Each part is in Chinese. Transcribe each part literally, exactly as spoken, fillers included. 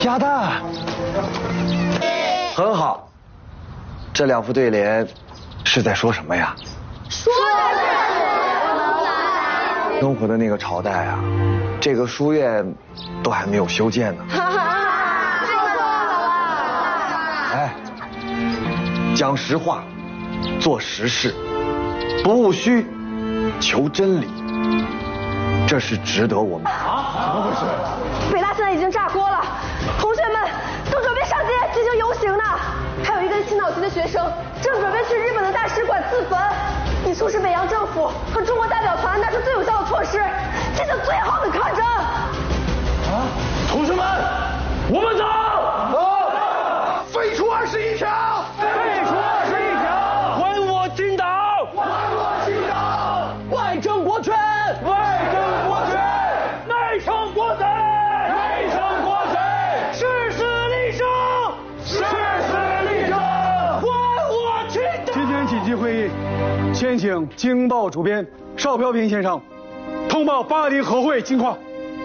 鸭蛋，很好。这两副对联是在说什么呀？ 说的是东湖的那个朝代啊，这个书院都还没有修建呢。哎，讲实话，做实事，不务虚，求真理，这是值得我们。 啊？怎么回事？ 北大现在已经炸锅了，同学们都准备上街进行游行呢。还有一个青岛籍的学生正准备去日本的大使馆自焚，以促使北洋政府和中国代表团拿出最有效的措施，进行最后的抗争。 啊！同学们，我们走！走！废除二十一条！废除二十一条！还我青岛！还我青岛！ 外争国权！ 外争国权！内称国贼！内称国贼！誓死立正！誓死立正！还我青岛！ 今天紧急会议，先请《京报》主编邵飘萍先生通报巴黎和会情况。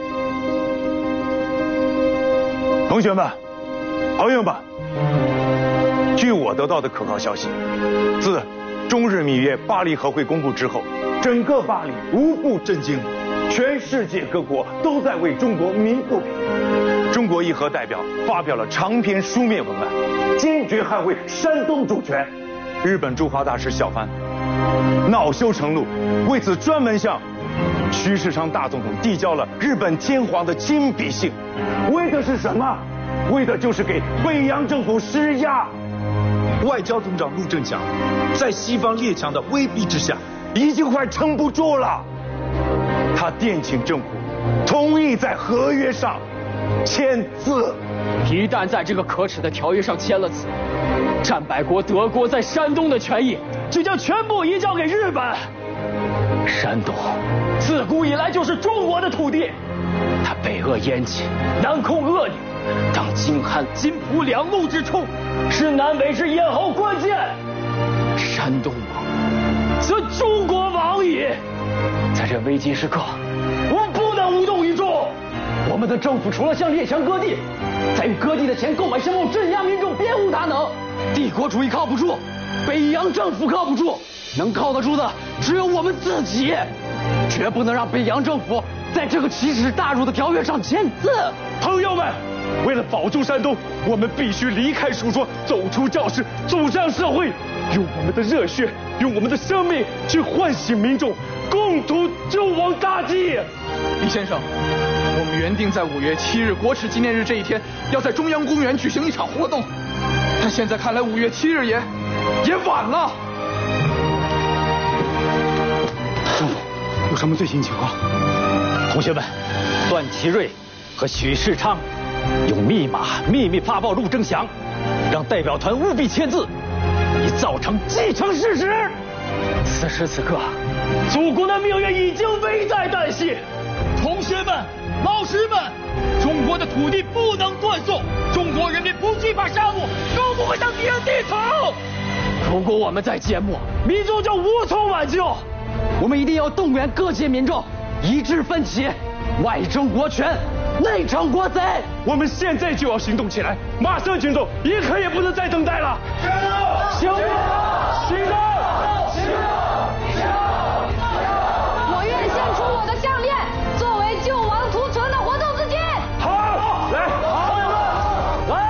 同学们，朋友们，据我得到的可靠消息，自中日蜜月巴黎和会公布之后，整个巴黎无不震惊，全世界各国都在为中国鸣不平。中国议和代表发表了长篇书面文案，坚决捍卫山东主权。日本驻华大使小帆恼羞成怒，为此专门向徐世昌大总统递交了日本天皇的亲笔信，为的是什么？为的就是给北洋政府施压。 外交总长陆正祥在西方列强的威逼之下， 已经快撑不住了。他电请政府同意在合约上签字。 一旦在这个可耻的条约上签了字，战败国德国在山东的权益就将全部移交给日本。山东自古以来就是中国的土地，它北扼燕秦，南控鄂宁，当京汉津浦两路之冲，是南北之咽喉关键。山东亡，则中国亡矣。在这危急时刻，我们不能无动于衷。我们的政府除了向列强割地，再用割地的钱购买牲口镇压民众，别无他能。帝国主义靠不住，北洋政府靠不住，能靠得住的只有我们自己，绝不能让北洋政府在这个奇耻大辱的条约上签字。 朋友们，为了保住山东，我们必须离开书桌，走出教室，走向社会，用我们的热血，用我们的生命去唤醒民众，共图救亡大计。 李先生，我们原定在五月七日国耻纪念日这一天，要在中央公园举行一场活动，但现在看来五月七日也也晚了。 政府有什么最新情况？ 同学们，段祺瑞和许世昌用密码秘密发报陆正祥，让代表团务必签字，以造成既成事实。此时此刻，祖国的命运已经危在旦夕。 同学们、老师们，中国的土地不能断送，中国人民不惧怕杀戮，更不会向敌人低头。 如果我们再缄默，民众就无从挽救。我们一定要动员各界民众一致奋起，外争国权，内惩国贼。 我们现在就要行动起来，马上行动，一刻也不能再等待了。行动！行动！行动！